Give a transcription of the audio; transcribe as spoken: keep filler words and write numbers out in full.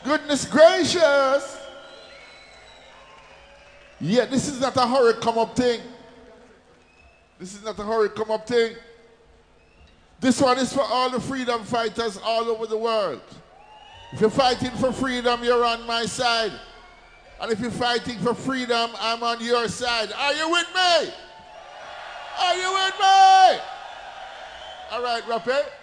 Goodness gracious. Yeah, this is not a hurry come up thing. This is not a hurry come up thing. This one is for all the freedom fighters all over the world. If you're fighting for freedom, you're on my side. And if you're fighting for freedom, I'm on your side. Are you with me? Are you with me? All right, Rappe.